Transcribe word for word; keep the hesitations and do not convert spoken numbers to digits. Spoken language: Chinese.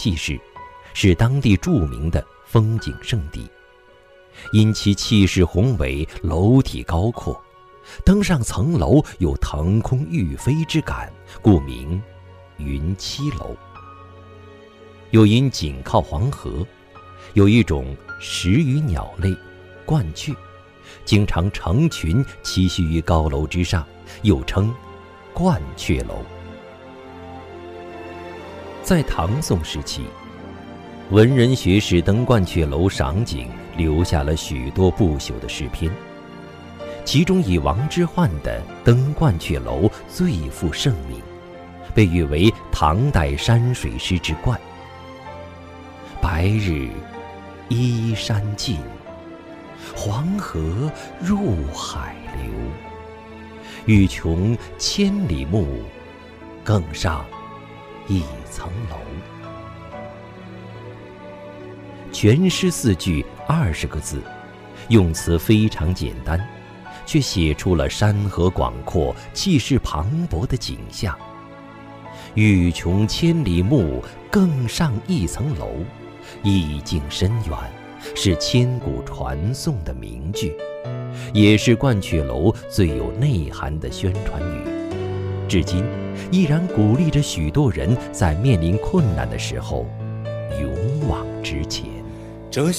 济市，是当地著名的风景胜地。因其气势宏伟，楼体高阔，登上层楼有腾空欲飞之感，故名云栖楼。又因紧靠黄河，有一种食鱼鸟类鹳雀，经常成群栖息于高楼之上，又称鹳雀楼。在唐宋时期，文人学士登鹳雀楼赏景，留下了许多不朽的诗篇，其中以王之涣的《登鹳雀楼》最负盛名，被誉为唐代山水诗之冠。白日依山尽，黄河入海流。欲穷千里目，更上一层楼。全诗四句二十个字，用词非常简单，却写出了山河广阔、气势磅礴的景象。欲穷千里目，更上一层楼，意境深远，是千古传颂的名句，也是鹳雀楼最有内涵的宣传语，至今依然鼓励着许多人在面临困难的时候勇往直前。 这